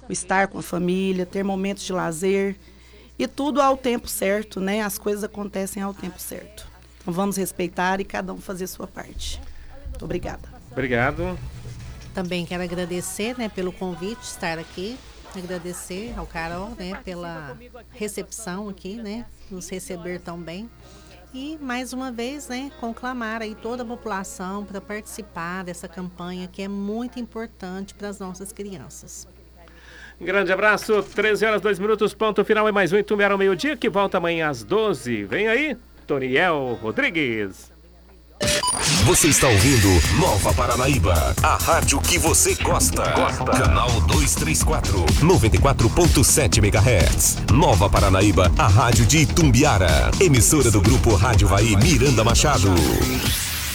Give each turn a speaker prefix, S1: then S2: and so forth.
S1: o estar com a família, ter momentos de lazer e tudo ao tempo certo, né? As coisas acontecem ao tempo certo. Então vamos respeitar e cada um fazer a sua parte. Muito obrigada.
S2: Obrigado.
S3: Também quero agradecer, né, pelo convite, estar aqui. Agradecer ao Carol, né, pela recepção aqui, né, nos receber tão bem. E, mais uma vez, né, conclamar aí toda a população para participar dessa campanha que é muito importante para as nossas crianças.
S2: Grande abraço, 13h02, ponto final, é mais um Itumbiara ao meio-dia, que volta amanhã às 12. Vem aí, Toniel Rodrigues.
S4: Você está ouvindo Nova Paranaíba, a rádio que você gosta. Canal 234, 94.7 MHz. Nova Paranaíba, a rádio de Itumbiara. Emissora do Grupo Rádio Vai Miranda Machado.